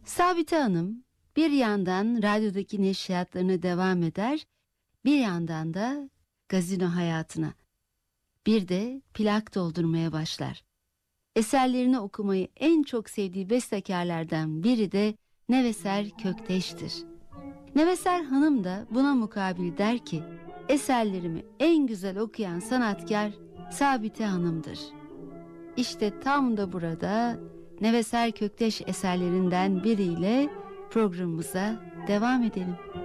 Sabite Hanım bir yandan radyodaki neşriyatlarına devam eder, bir yandan da gazino hayatına, bir de plak doldurmaya başlar. Eserlerini okumayı en çok sevdiği bestekarlardan biri de Neveser Kökteş'tir. Neveser Hanım da buna mukabil der ki, eserlerimi en güzel okuyan sanatkar Sabite Hanım'dır. İşte tam da burada Neveser Kökteş eserlerinden biriyle programımıza devam edelim.